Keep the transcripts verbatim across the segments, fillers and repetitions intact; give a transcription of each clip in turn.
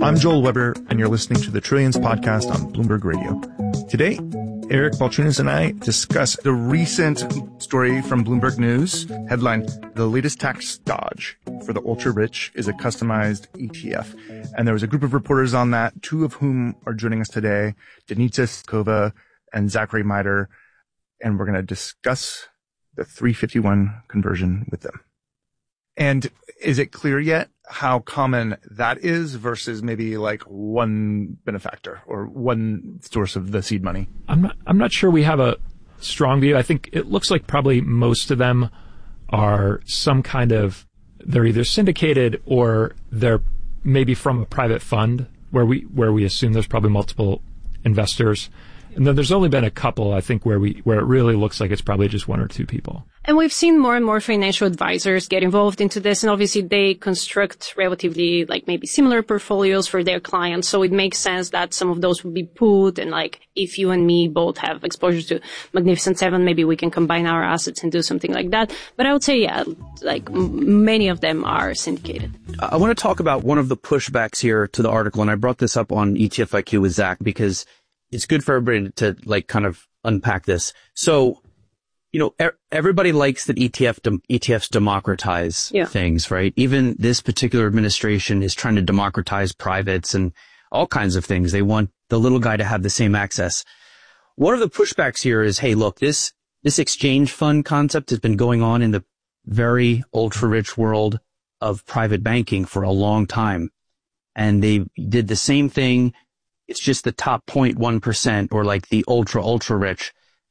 I'm Joel Weber, and you're listening to the Trillions podcast on Bloomberg Radio. Today, Eric Balchunas and I discuss the recent story from Bloomberg News, headline, "The latest tax dodge for the ultra-rich is a customized E T F." And there was a group of reporters on that, two of whom are joining us today, Denitsa Skova and Zachary Miter, and we're going to discuss the three fifty-one conversion with them. And is it clear yet how common that is versus maybe like one benefactor or one source of the seed money? I'm not, I'm not sure we have a strong view. I think it looks like probably most of them are some kind of, they're either syndicated or they're maybe from a private fund where we, where we assume there's probably multiple investors. And then there's only been a couple, I think, where we where it really looks like it's probably just one or two people. And we've seen more and more financial advisors get involved into this, and obviously they construct relatively like maybe similar portfolios for their clients. So it makes sense that some of those would be put, and like if you and me both have exposure to Magnificent Seven, maybe we can combine our assets and do something like that. But I would say, yeah, like m- many of them are syndicated. I want to talk about one of the pushbacks here to the article, and I brought this up on E T F I Q with Zach because it's good for everybody to like kind of unpack this. So, you know, er- everybody likes that E T F de- E T Fs democratize yeah. things, right? Even this particular administration is trying to democratize privates and all kinds of things. They want the little guy to have the same access. One of the pushbacks here is, hey, look, this this exchange fund concept has been going on in the very ultra-rich world of private banking for a long time. And they did the same thing. It's just the top zero point one percent or like the ultra, ultra rich.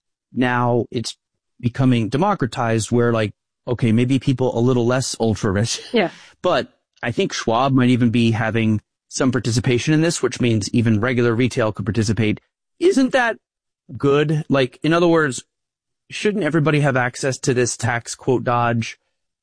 Now it's becoming democratized where like, okay, maybe people a little less ultra rich. Yeah. But I think Schwab might even be having some participation in this, which means even regular retail could participate. Isn't that good? Like, in other words, shouldn't everybody have access to this tax quote dodge,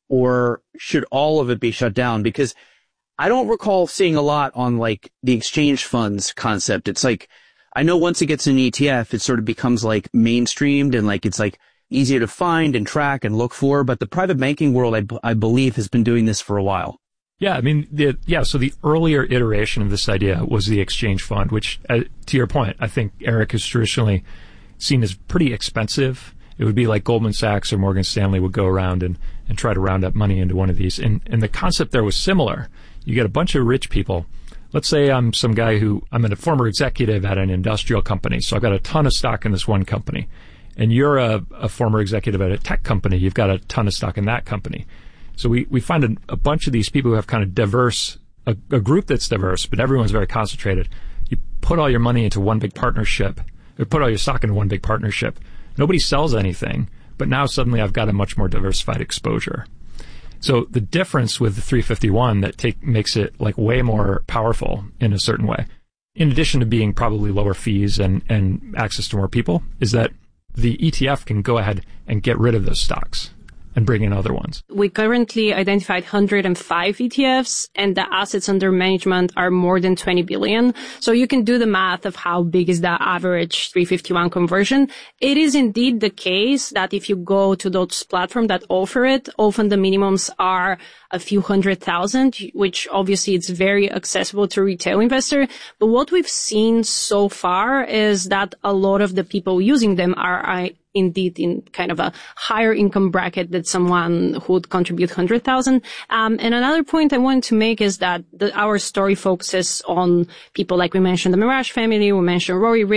or should all of it be shut down? Because I don't recall seeing a lot on like the exchange funds concept. It's like, I know once it gets in E T F, it sort of becomes like mainstreamed and like it's like easier to find and track and look for. But the private banking world, I, I believe, has been doing this for a while. Yeah, I mean, the, yeah, so the earlier iteration of this idea was the exchange fund, which, uh, to your point, I think Eric is traditionally seen as pretty expensive. It would be like Goldman Sachs or Morgan Stanley would go around and, and try to round up money into one of these. And, and the concept there was similar. You get a bunch of rich people. Let's say I'm some guy who, I'm a former executive at an industrial company, so I've got a ton of stock in this one company. And you're a, a former executive at a tech company. You've got a ton of stock in that company. So we, we find a, a bunch of these people who have kind of diverse, a, a group that's diverse, but everyone's very concentrated. You put all your money into one big partnership, or put all your stock into one big partnership. Nobody sells anything, but now suddenly I've got a much more diversified exposure. So the difference with the three fifty-one that take, makes it like way more powerful in a certain way, in addition to being probably lower fees and, and access to more people, is that the E T F can go ahead and get rid of those stocks and bring in other ones. We currently identified one hundred five E T Fs, and the assets under management are more than twenty billion. So you can do the math of how big is the average three fifty-one conversion. It is indeed the case that if you go to those platforms that offer it, often the minimums are a few hundred thousand, which obviously it's very accessible to retail investor. But what we've seen so far is that a lot of the people using them are uh, indeed in kind of a higher income bracket than someone who would contribute one hundred thousand. Um, and another point I wanted to make is that the, our story focuses on people like we mentioned the Mirage family, we mentioned Rory